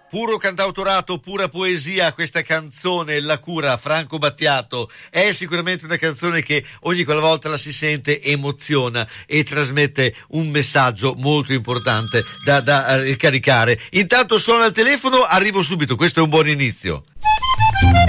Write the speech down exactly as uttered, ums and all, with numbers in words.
Puro cantautorato, pura poesia, questa canzone La Cura, Franco Battiato, è sicuramente una canzone che ogni qualvolta la si sente emoziona e trasmette un messaggio molto importante da, da ricaricare. Intanto suona il telefono, arrivo subito, questo è un buon inizio.